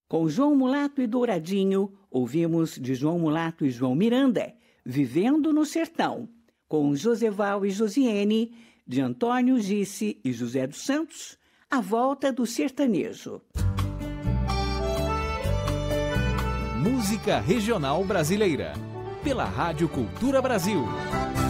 Com João Mulato e Douradinho, ouvimos de João Mulato e João Miranda, Vivendo no Sertão. Com Joseval e Josiane, de Antônio Gice e José dos Santos, A Volta do Sertanejo. Música Regional Brasileira, pela Rádio Cultura Brasil.